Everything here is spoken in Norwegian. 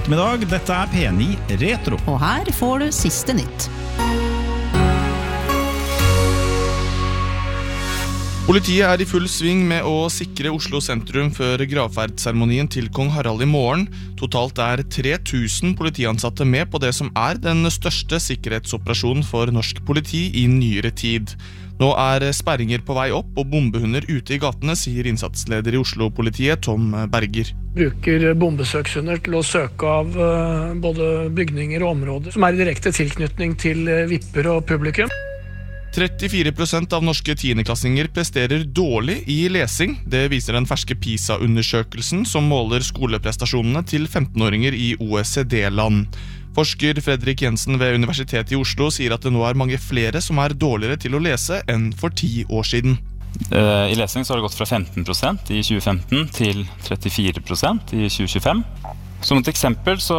ettermiddag. Dette P9 Retro. Og her får du siste nytt. Politiet I full sving med å sikre Oslo sentrum før gravferdsseremonien til kong Harald I morgen. Totalt 3000 politiansatte med på det som den største sikkerhetsoperasjonen for norsk politi I nyere tid. Nå sperringer på vei opp og bombehunder ute I gatene, sier innsatsleder I Oslo-politiet Tom Berger. Bruker bombesøkshunder til å søke av både bygninger og områder som I direkte tilknytning til vipper og publikum. 34% av norske tiendeklassinger presterer dårlig I lesing. Det viser den ferske PISA-undersøkelsen som måler skoleprestasjonene til 15-åringer I OECD-land. Forsker Fredrik Jensen ved Universitetet I Oslo sier at det nå mange flere som dårligere til å lese enn for 10 år siden. I lesing så har det gått fra 15% I 2015 til 34% I 2025. Som et eksempel så